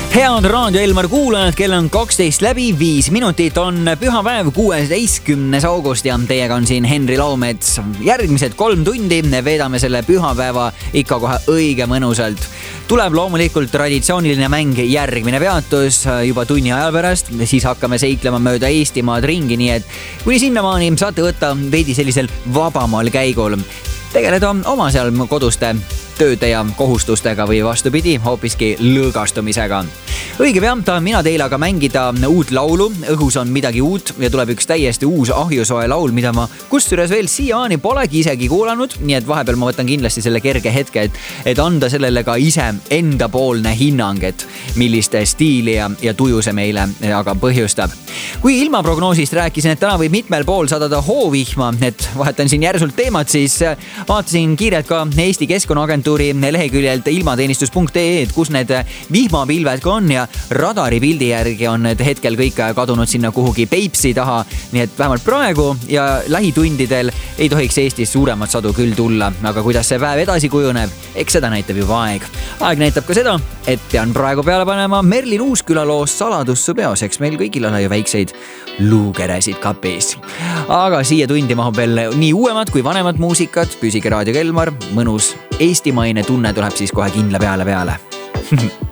Head Raadio Elmar kuulajad, kell on 12 läbi 5 minutit, on pühapäev 16. august ja teiega on siin Henri Laumets. Järgmised 3 tundi veedame selle pühapäeva ikka kohe õige mõnusalt. Tuleb loomulikult traditsiooniline mäng järgmine peatus juba tunni aja pärast, siis hakkame seiklema mööda Eestimaad ringi, nii et kuni sinnamaani saate võtta veidi sellisel vabamal käigul. Tegeleda oma seal koduste tööde ja kohustustega või vastupidi, hoopiski lõõgastumisega. Õige peamta mina teile aga mängida uut laulu. Õhus on midagi uut ja tuleb üks täiesti uus ahjusoe laul, mida ma kusjuures veel siiani polegi isegi kuulanud. Nii et vahepeal ma võtan kindlasti selle kerge hetke, et anda sellele ka ise endapoolne hinnang, et millist stiili ja tuju see meile aga põhjustab. Kui ilmaprognoosist rääkisin, et täna võib mitmel pool sadada hoovihma, et vahetan siin järsult teemat, siis vaatasin kiirelt ka Eesti Keskkonnaagentuuri leheküljelt ilmateenistus.ee, et kus need vihmapilved ka on ja radari pildi järgi on need hetkel kõik kadunud sinna kuhugi Peipsi taha. Nii et vähemalt praegu ja lähitundidel ei tohiks Eestis suuremat sadu küll tulla, aga kuidas see päev edasi kujuneb, eks seda näitab juba aeg. Aeg näitab ka seda, et pean praegu peale panema Merlin Uusküla loost Saladus su peos, eks meil kõigil ole ju väikseid luukeresid kapis. Aga siia tundi mahub veel nii uuemad kui vanemad muusikat, püsige Raadio Elmar, mõnus eestimaine tunne tuleb siis kohe kindla peale.